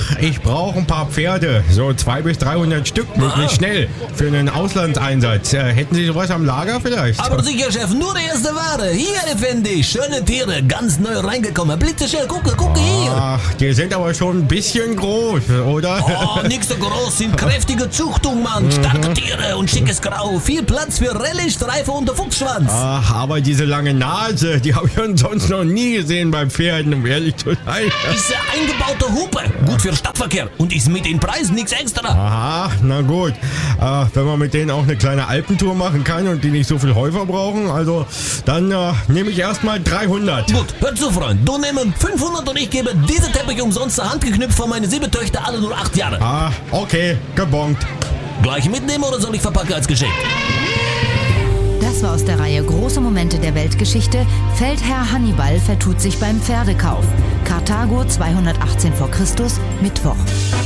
ich brauche ein paar Pferde. So 200 bis 300 Stück, möglichst schnell. Für einen Auslandseinsatz. Hätten Sie sowas am Lager vielleicht? Aber sicher, Chef, nur die erste Ware. Hier, Effendi, schöne Tiere, ganz neu reingekommen. Blitzschnell, gucke hier. Ach, die sind aber schon ein bisschen groß, oder? Oh, nix so groß, sind kräftige Zuchtung, Mann. Starke Tiere und schickes Grau. Viel Platz für Rallye-Streife und der Fuchsschwanz. Ach, aber diese lange Nase, die habe ich sonst noch nie gesehen bei Pferden, um ehrlich zu sein. Ist eine eingebaute Hupe. Gut für Stadtverkehr und ist mit den Preisen nichts extra. Aha, na gut. Wenn man mit denen auch eine kleine Alpentour machen kann und die nicht so viel Heu verbrauchen, also dann nehme ich erstmal 300. Gut, hör zu, Freund. Du nimmst 500 und ich gebe diese Teppich umsonst zur Hand geknüpft von meine 7 Töchter, alle nur 8 Jahre. Okay, gebongt. Gleich mitnehmen oder soll ich verpacken als Geschenk? Das war aus der Reihe Große Momente der Weltgeschichte. Feldherr Hannibal vertut sich beim Pferdekauf. Karthago 218 v. Chr. Mittwoch.